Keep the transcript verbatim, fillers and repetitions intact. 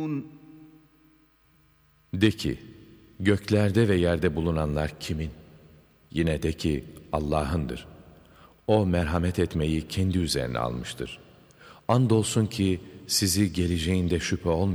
De ki, göklerde ve yerde bulunanlar kimin? Yine de ki, Allah'ındır. O merhamet etmeyi kendi üzerine almıştır. Andolsun ki sizi geleceğinde şüphe olmayan